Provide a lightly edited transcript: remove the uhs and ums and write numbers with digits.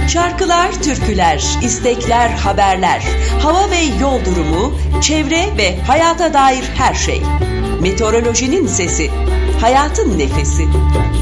Şarkılar, türküler, istekler, haberler, hava ve yol durumu, çevre ve hayata dair her şey. Meteorolojinin sesi, hayatın nefesi.